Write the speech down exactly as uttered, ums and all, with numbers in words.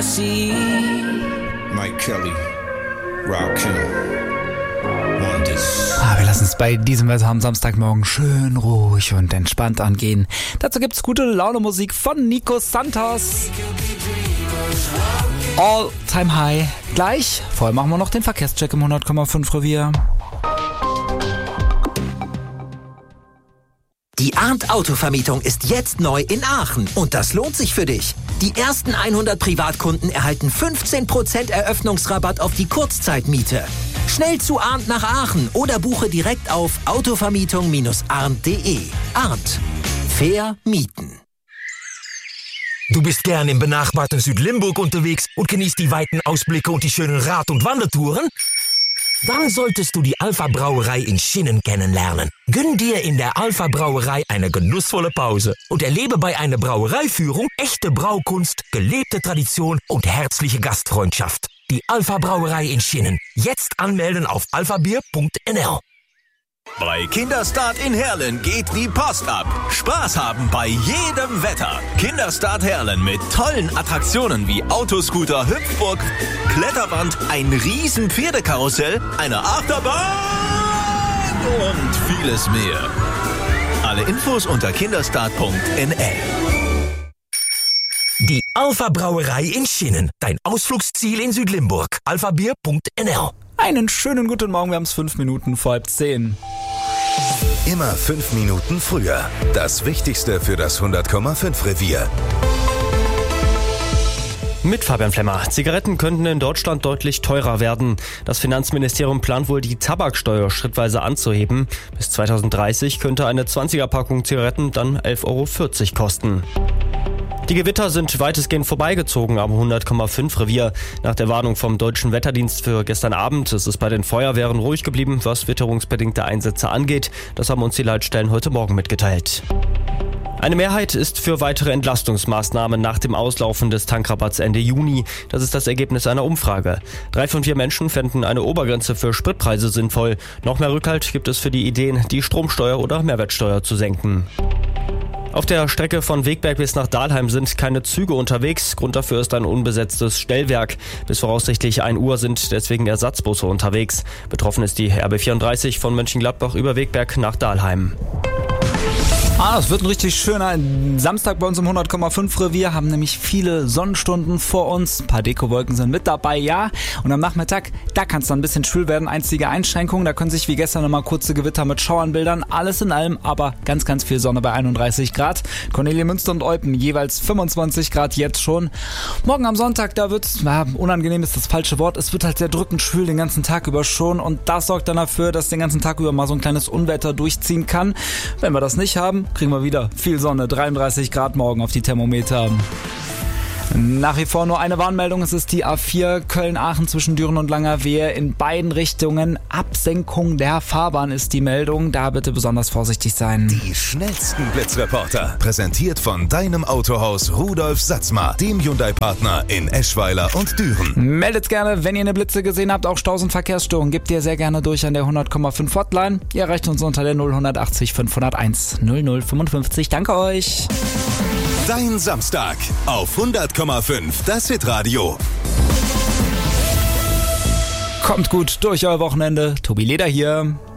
Mike Kelly, Rakim, want this. Ah, wir lassen es bei diesem Wetter am Samstagmorgen schön ruhig und entspannt angehen. Dazu gibt's gute Laune-Musik von Nico Santos. All Time High. Gleich, vorher machen wir noch den Verkehrscheck im hundert Komma fünf Revier. Die Arndt Autovermietung ist jetzt neu in Aachen und das lohnt sich für dich. Die ersten hundert Privatkunden erhalten fünfzehn Prozent Eröffnungsrabatt auf die Kurzzeitmiete. Schnell zu Arndt nach Aachen oder buche direkt auf autovermietung Bindestrich arndt Punkt de. Arndt. Fair mieten. Du bist gern im benachbarten Südlimburg unterwegs und genießt die weiten Ausblicke und die schönen Rad- und Wandertouren? Dann solltest du die Alpha Brauerei in Schinnen kennenlernen. Gönn dir in der Alpha Brauerei eine genussvolle Pause und erlebe bei einer Brauereiführung echte Braukunst, gelebte Tradition und herzliche Gastfreundschaft. Die Alpha Brauerei in Schinnen. Jetzt anmelden auf alphabier Punkt n l. Bei Kinderstart in Herlen geht die Post ab. Spaß haben bei jedem Wetter. Kinderstart Herlen mit tollen Attraktionen wie Autoscooter, Hüpfburg, Kletterwand, ein riesen Pferdekarussell, eine Achterbahn und vieles mehr. Alle Infos unter kinderstart Punkt n l. Die Alpha Brauerei in Schinnen. Dein Ausflugsziel in Südlimburg. alphabier Punkt n l. Einen schönen guten Morgen, wir haben es fünf Minuten vor halb zehn. Immer fünf Minuten früher. Das Wichtigste für das hundert Komma fünf Revier. Mit Fabian Flemmer. Zigaretten könnten in Deutschland deutlich teurer werden. Das Finanzministerium plant wohl, die Tabaksteuer schrittweise anzuheben. Bis zweitausenddreißig könnte eine zwanziger-Packung Zigaretten dann elf Euro vierzig kosten. Die Gewitter sind weitestgehend vorbeigezogen am hundert Komma fünf Revier. Nach der Warnung vom Deutschen Wetterdienst für gestern Abend ist es bei den Feuerwehren ruhig geblieben, was witterungsbedingte Einsätze angeht. Das haben uns die Leitstellen heute Morgen mitgeteilt. Eine Mehrheit ist für weitere Entlastungsmaßnahmen nach dem Auslaufen des Tankrabatts Ende Juni. Das ist das Ergebnis einer Umfrage. Drei von vier Menschen fänden eine Obergrenze für Spritpreise sinnvoll. Noch mehr Rückhalt gibt es für die Ideen, die Stromsteuer oder Mehrwertsteuer zu senken. Auf der Strecke von Wegberg bis nach Dahlheim sind keine Züge unterwegs. Grund dafür ist ein unbesetztes Stellwerk. Bis voraussichtlich ein Uhr sind deswegen Ersatzbusse unterwegs. Betroffen ist die R B vierunddreißig von Mönchengladbach über Wegberg nach Dahlheim. Ah, es wird ein richtig schöner Samstag bei uns im hundert Komma fünf Revier. Haben nämlich viele Sonnenstunden vor uns. Ein paar Dekowolken sind mit dabei, ja. Und am Nachmittag, da kann es dann ein bisschen schwül werden. Einzige Einschränkung, da können sich wie gestern nochmal kurze Gewitter mit Schauern bildern. Alles in allem aber ganz, ganz viel Sonne bei einunddreißig Grad. Cornelia Münster und Eupen jeweils fünfundzwanzig Grad jetzt schon. Morgen am Sonntag, da wird es, ja, unangenehm ist das falsche Wort, es wird halt sehr drückend schwül den ganzen Tag über schon. Und das sorgt dann dafür, dass den ganzen Tag über mal so ein kleines Unwetter durchziehen kann. Wenn wir das nicht haben, kriegen wir wieder viel Sonne, dreiunddreißig Grad morgen auf die Thermometer. Nach wie vor nur eine Warnmeldung, es ist die A vier Köln-Aachen zwischen Düren und Langerwehe in beiden Richtungen. Absenkung der Fahrbahn ist die Meldung, da bitte besonders vorsichtig sein. Die schnellsten Blitzreporter, präsentiert von deinem Autohaus Rudolf Satzmar, dem Hyundai-Partner in Eschweiler und Düren. Meldet gerne, wenn ihr eine Blitze gesehen habt, auch Staus- und Verkehrsstörungen, gebt ihr sehr gerne durch an der hundert Komma fünf Hotline. Ihr erreicht uns unter der null achtzig fünfhunderteins null null fünfundfünfzig. Danke euch. Dein Samstag auf hundert Komma fünf, das Hitradio. Kommt gut durch euer Wochenende. Tobi Leder hier.